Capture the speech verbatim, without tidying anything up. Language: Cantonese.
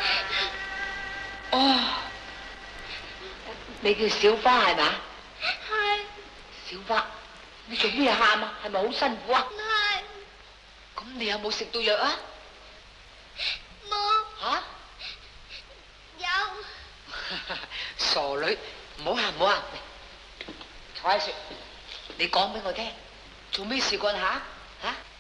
哦，你叫小花係嘛？ 係。 小花，你做咩喊啊？係咪好辛苦啊？ 係。 咁你有冇食到藥啊？ 冇。 吓？ 有。 傻女，唔好喊唔好喊，坐喺樹，你講俾我聽，做咩事幹吓？吓？